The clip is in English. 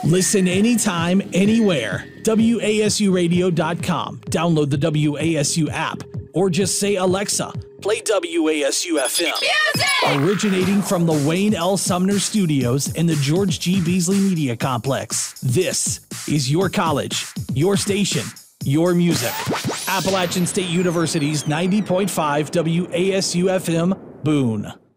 Listen anytime, anywhere. WASUradio.com. Download the WASU app or just say, Alexa, play WASU FM. Music! Originating from the Wayne L. Sumner Studios in the George G. Beasley Media Complex. This is your college, your station, your music. Appalachian State University's 90.5 WASU FM, Boone.